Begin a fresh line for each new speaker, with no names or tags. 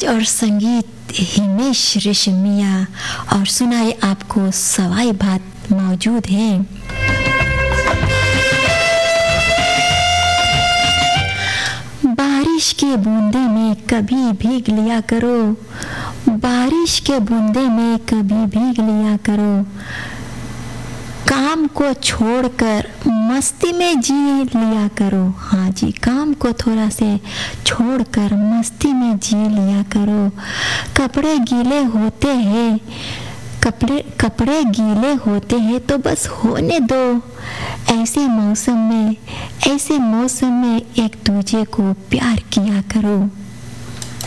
और संगीत हिमेश रेशमिया और सुनाए आपको सवाई बात मौजूद है। बारिश के बूंदे में कभी भीग लिया करो, बारिश के बूंदे में कभी भीग लिया करो, काम को छोड़कर मस्ती में जी लिया करो। हाँ जी, काम को थोड़ा से छोड़कर मस्ती में जी लिया करो। कपड़े गीले होते हैं, कपड़े गीले होते हैं तो बस होने दो। ऐसे मौसम में एक दूजे को प्यार किया करो।